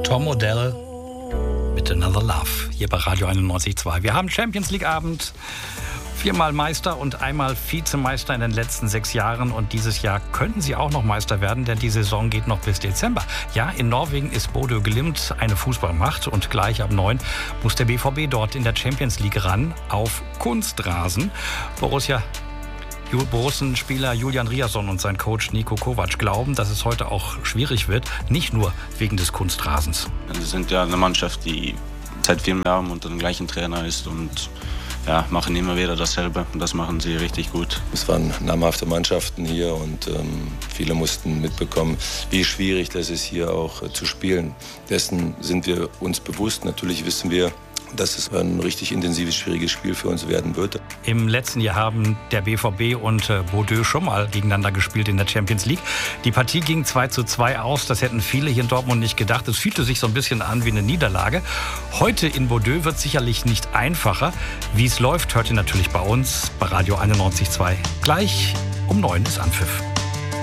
Tom Odell mit Another Love hier bei Radio 91.2. Wir haben Champions League Abend. 4-mal Meister und einmal Vizemeister in den letzten 6 Jahren. Und dieses Jahr könnten sie auch noch Meister werden, denn die Saison geht noch bis Dezember. Ja, in Norwegen ist Bodø Glimt eine Fußballmacht. Und gleich ab 9 muss der BVB dort in der Champions League ran auf Kunstrasen. Borussenspieler Julian Riasson und sein Coach Niko Kovac glauben, dass es heute auch schwierig wird. Nicht nur wegen des Kunstrasens. Wir sind ja eine Mannschaft, die seit 4 Jahren unter dem gleichen Trainer ist und machen immer wieder dasselbe und das machen sie richtig gut. Es waren namhafte Mannschaften hier und viele mussten mitbekommen, wie schwierig das ist, hier auch zu spielen. Dessen sind wir uns bewusst. Natürlich wissen wir, dass es ein richtig intensives, schwieriges Spiel für uns werden wird. Im letzten Jahr haben der BVB und Bodø schon mal gegeneinander gespielt in der Champions League. Die Partie ging 2:2 aus. Das hätten viele hier in Dortmund nicht gedacht. Es fühlte sich so ein bisschen an wie eine Niederlage. Heute in Bodø wird sicherlich nicht einfacher. Wie es läuft, hört ihr natürlich bei uns bei Radio 91.2. Gleich um 9 ist Anpfiff.